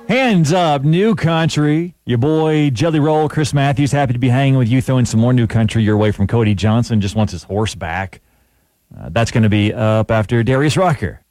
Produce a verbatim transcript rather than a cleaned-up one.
Hands up, new country. Your boy Jelly Roll, Chris Matthews, happy to be hanging with you, throwing some more new country your way from Cody Johnson. Just wants his horse back. Uh, that's going to be up after Darius Rucker.